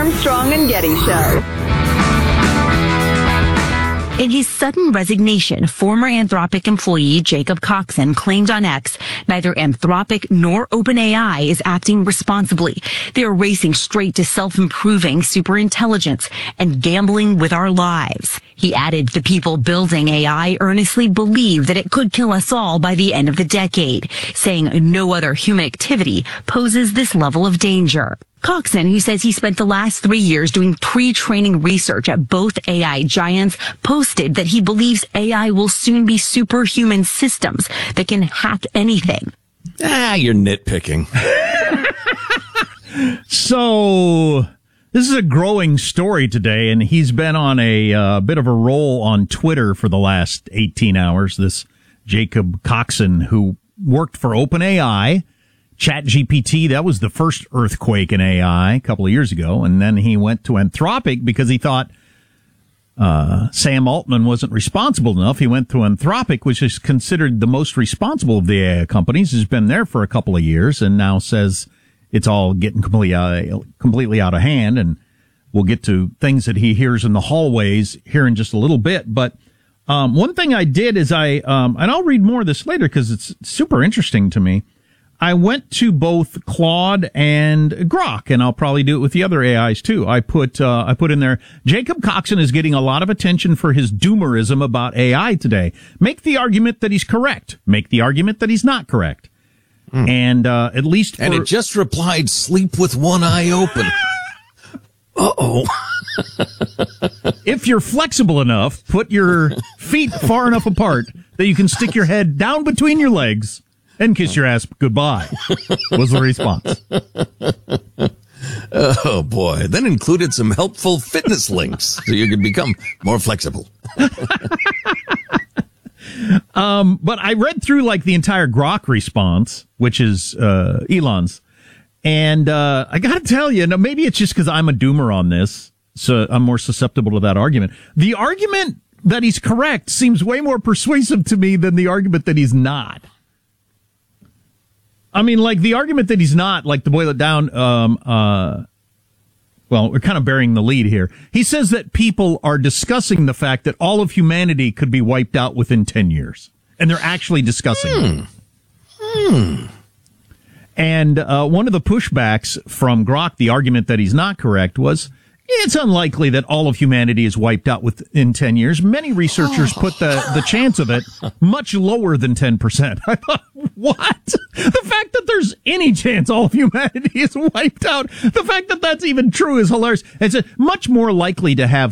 Armstrong and Getty Show. In his sudden resignation, former Anthropic employee Jacob Coxon claimed on X, neither Anthropic nor OpenAI is acting responsibly. They are racing straight to self-improving superintelligence and gambling with our lives. He added the people building AI earnestly believe that it could kill us all by the end of the decade, saying no other human activity poses this level of danger. Coxon, who says he spent the last 3 years doing pre-training research at both AI giants, posted that he believes AI will soon be superhuman systems that can hack anything. You're nitpicking. So, this is a growing story today, and he's been on a bit of a roll on Twitter for the last 18 hours. This Jacob Coxon, who worked for OpenAI, ChatGPT, that was the first earthquake in AI a couple of years ago. And then he went to Anthropic because he thought Sam Altman wasn't responsible enough. He went to Anthropic, which is considered the most responsible of the AI companies. Has been there for a couple of years and now says it's all getting completely out of hand. And we'll get to things that he hears in the hallways here in just a little bit. But one thing I did is and I'll read more of this later because it's super interesting to me. I went to both Claude and Grok, and I'll probably do it with the other AIs too. I put in there, Jacob Coxon is getting a lot of attention for his doomerism about AI today. Make the argument that he's correct. Make the argument that he's not correct. And, at least And it just replied, sleep with one eye open. Uh-oh. If you're flexible enough, put your feet far enough apart that you can stick your head down between your legs and kiss your ass goodbye, was the response. Oh, boy. Then included some helpful fitness links so you could become more flexible. But I read through like the entire Grok response, which is Elon's. And I got to tell you, now maybe it's just because I'm a doomer on this, so I'm more susceptible to that argument. The argument that he's correct seems way more persuasive to me than the argument that he's not. I mean, like, the argument that he's not, like, to boil it down, well, we're kind of burying the lead here. He says that people are discussing the fact that all of humanity could be wiped out within 10 years. And they're actually discussing it. And one of the pushbacks from Grok, the argument that he's not correct, was it's unlikely that all of humanity is wiped out within 10 years. Many researchers put the chance of it much lower than 10%. I thought, what? The fact that there's any chance all of humanity is wiped out, the fact that that's even true is hilarious. It's much more likely to have